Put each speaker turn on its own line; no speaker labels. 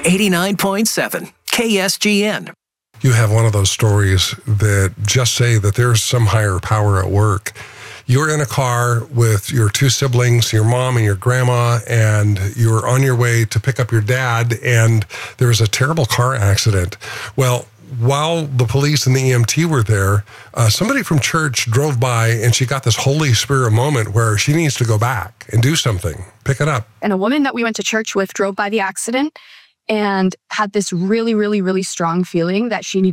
89.7 KSGN.
You have one of those stories that just say that there's some higher power at work. You're in a car with your two siblings, your mom and your grandma, and you're on your way to pick up your dad, and there was a terrible car accident. Well, while the police and the EMT were there, somebody from church drove by, and she got this Holy Spirit moment where she needs to go back and do something, pick it up.
And a woman that we went to church with drove by the accident and had this really, really, really strong feeling that she needed